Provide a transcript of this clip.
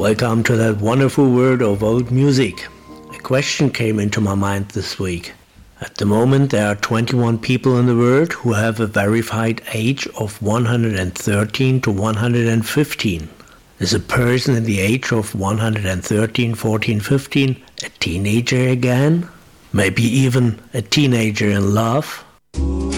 Welcome to that wonderful world of old music. A question came into my mind this week. At the moment there are 21 people in the world who have a verified age of 113 to 115. Is a person in the age of 113, 14, 15 a teenager again? Maybe even a teenager in love?